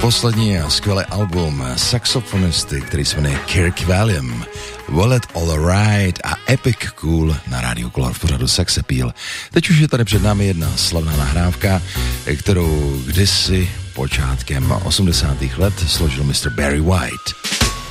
Poslední a skvělý album saxofonisty, který se jmenuje Kirk Whalum, Wallet All Right a Epic Cool na rádiu Color v pořadu Sex Appeal. Teď už je tady před námi jedna slavná nahrávka, kterou kdysi počátkem 80. let složil Mr. Barry White.